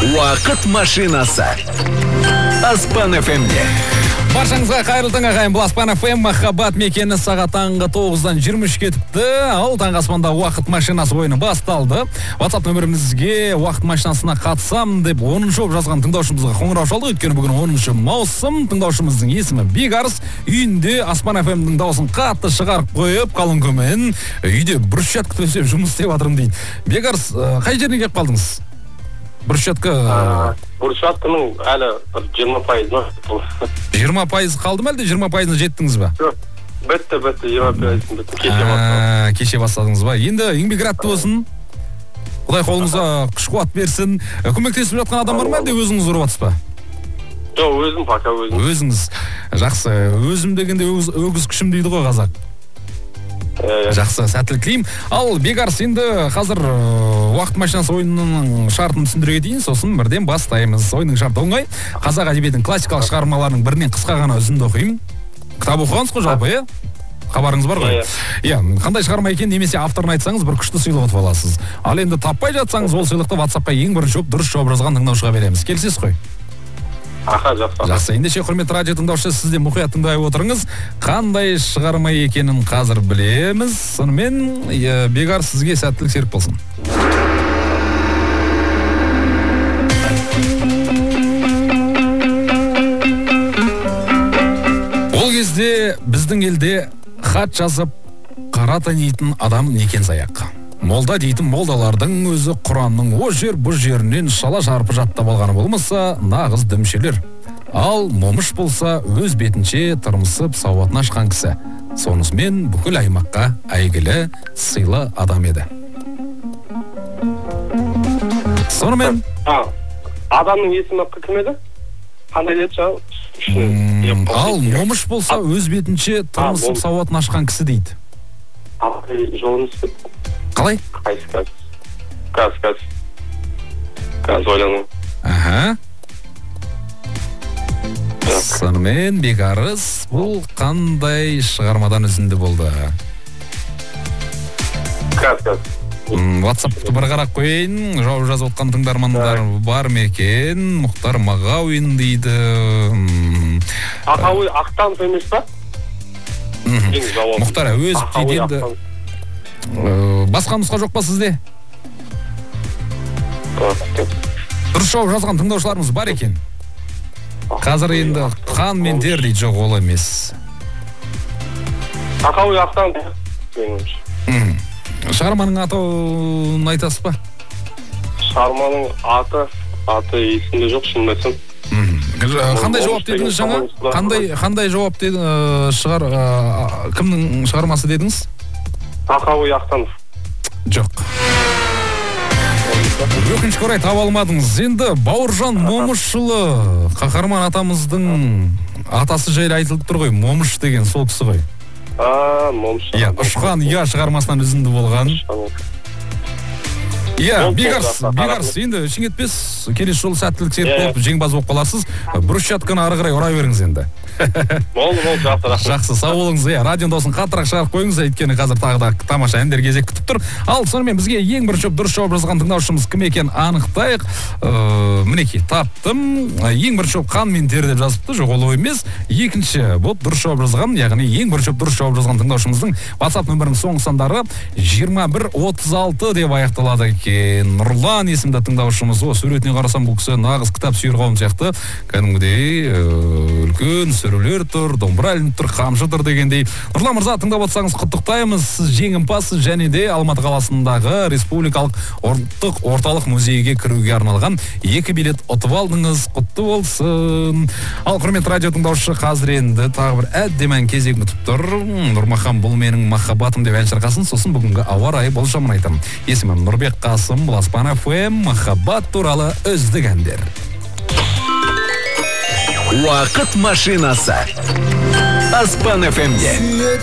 Уақыт машинасы. Аспан ФМде. Баршаңызға қайырлы таң ағайын. Бұл Аспан ФМ махаббат мекені сағат таңғы 9-дан 23 кетіпті. Ал таңғы аспанда уақыт машинасы ойыны басталды. WhatsApp нөмірімізге уақыт машинасына қатысам деп 10-шы болып жазған тыңдаушымызға қоңырау шалдық. Өйткені бүгін 10-шы маусым. Тыңдаушымыздың есімі Бекарыс. Үйінде Аспан ФМдің дауысын қатты шығарып қойып, қалың көмен үйде брусчатка төсеп жұмыс істеп жатырмын дейді. Бекарыс, қай жеріне келіп қалдыңыз? Брусчатканың әлі 20% 20% қалды ма әлде 20%-ына жеттіңіз ба? Жоқ, бітті 20% бітті. Кеше бастадыңыз ба? Енді еңбек рәтті болсын. Құдай қолыңызға күш-қуат берсін. Көмектесіп жатқан адам бар ма әлде өзіңіз ұрып жатсыз ба? Жоқ, өзім пока өзім. Өзіңіз. Жақсы. Өзім дегенде өгіз күшім дейді ғой қазақ. Жақсы, сәттілік тілеймін. Ал Бекарыс, енді қазір уақыт машинасы ойынының шартын түсіндіре кетейін, сосын бірден бастаймыз. Ойынның шарты оңай. Қазақ әдебиетінің классикалық шығармаларының бірінен қысқа ғана үзінді оқимын. Кітап оқығансыз ғой жалпы, иә? Хабарыңыз бар ғой? Иә, қандай шығарма екен немесе авторын айтсаңыз, бір күшті сыйлық ұтып аласыз. Ал енді таппай жатсаңыз, ол сыйлықты WhatsApp-қа ең бірінші дұрыс жауап жазған тыңдаушыға береміз. Келісесіз ғой? Аха, жақсы. Жақсы, ендеше құрметті радио тыңдаушы, сіз де мұқият тыңдай отырыңыз. Қандай шығарма екенін қазір білеміз. Сонымен Бекарыс, сізге сәттілік серік болсын. Ол кезде біздің елде хат жазып қара танитын адам некен саяқ. Молда дейтін молдалардың өзі Құранның о жер бұ жерінен шала жарпы жаттап алғаны болмаса нағыз дүмшелер. Ал момыш болса өз бетінше тырмысып сауатын ашқан кісі. Сонысымен бүкіл аймаққа әйгілі сыйлы адам еді. Сонымен адамның есімі кім еді? Қандай деді жаңа? Ал момыш болса өз бетінше тырмысып сауатын ашқан кісі дейді. Жолын үспет? Қалай? Каз ойлану. Аха. Сонымен Бекарыс, бұл қандай шығармадан үзінді болды? Каз. WhatsApp-ты бір қарап қойын, жауап жазып отқан тыңдармандар бар ма екен? Мұхтар Мағауин дейді. Ақтауы ақтан емес па? Мұхтар Әуезов дейді енді. Басқа нұсқа жоқ па сізде? Дұрыс жауап жазған тыңдаушыларымыз бар екен. Қазір енді қан мен тер дейді, жоқ ол емес. Ақауы ақтан. Шығарманың атын айтасыз ба? Шығарманың аты есімде жоқ, шын мәсім. Қандай жауап дедіңіз жаңа? Қандай жауап дедіңіз? Кімнің шығармасы дедіңіз? Ақауы ақтанов. Жоқ. Өкінішке орай таба алмадыңыз. Енді Бауыржан Момышұлы, қаһарман атамыздың атасы жайлы айтылып тұр ғой, Момыш деген сол кісі ғой. Момыш. Иә, ұшқан ұя шығармасынан үзінді болған. Иә, Бекарыс, енді ішің етпес, келесі жолы сәттілік серік болып, жеңімпаз болып қаларсыз. Брусчатканы ары қарай ұра беріңіз енді. Болды, жақсы, сау болыңыз. Радион дауысын қаттырақ шығарып қойыңыз, өйткені қазір тағы да тамаша әндер кезек күтіп тұр. Ал сонымен бізге ең бірінші дұрыс жауап жазған тыңдаушымыз кім екен анықтайық. Мінекей, таптым. Ең бірінші қан мен тер деп жазыпты, жоқ ол емес. Екінші болып дұрыс жауап жазған, яғни ең бірінші дұрыс жауап жазған тыңдаушымыздың WhatsApp нөмірінің соңғы сандары 2136 деп аяқталады екен. Нұрлан есімді тыңдаушымыз. Суретіне қарасам бұл кісі нағыз кітап сүйер қауым сияқты. Кәдімгідей үлкен сүрелер тұр, домбыра ілініп тұр, қамшы тұр дегендей. Нұрлан мырза, тыңдап отырсаңыз құттықтаймыз. Сіз жеңімпазсыз, және де Алматы қаласындағы Республикалық ұлттық орталық музейге кіруге арналған 2 билет ұтып алдыңыз. Құтты болсын. Ал құрметті радио тыңдаушы, қазір енді тағы бір әдемі ән кезегін күтіп тұр. Нұрмахан бұл менің махаббатым деп ән шырқасын, сосын бүгінгі ауа райы болжамын айтамын. Есімім Нұрбек Қасым, бұл Аспан ФМ, махаббат туралы үздік әндер. Уақыт машинасы. Аспан ФМде.